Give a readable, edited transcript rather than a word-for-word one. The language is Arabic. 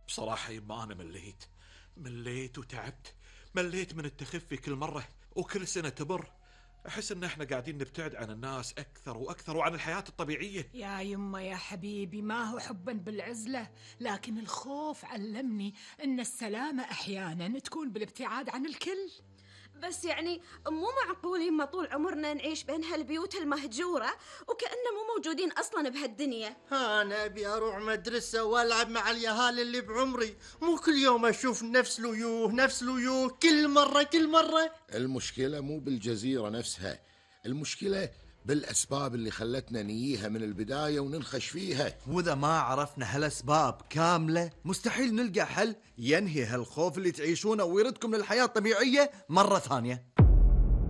بصراحة يما أنا مليت وتعبت. مليت من التخفي كل مرة وكل سنة تمر. أحس إن إحنا قاعدين نبتعد عن الناس أكثر وأكثر وعن الحياة الطبيعية. يا يما يا حبيبي، ما هو حبا بالعزلة، لكن الخوف علمني إن السلامة أحيانا تكون بالابتعاد عن الكل. بس يعني مو معقول يما طول عمرنا نعيش بين هالبيوت المهجورة وكأننا مو موجودين أصلا بهالدنيا. أنا أبي أروح مدرسة وألعب مع اليهال اللي بعمري، مو كل يوم أشوف نفس الويوه كل مرة. المشكلة مو بالجزيرة نفسها، المشكلة بالأسباب اللي خلتنا نييها من البداية وننخش فيها. وإذا ما عرفنا هالأسباب كاملة مستحيل نلقى حل ينهي هالخوف اللي تعيشونه ويردكم للحياة الطبيعية مرة ثانية.